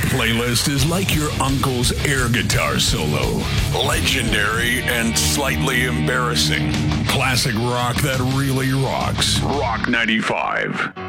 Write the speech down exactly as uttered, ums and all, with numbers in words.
playlist is like your uncle's air guitar solo. Legendary and slightly embarrassing. Classic rock that really rocks. Rock ninety-five.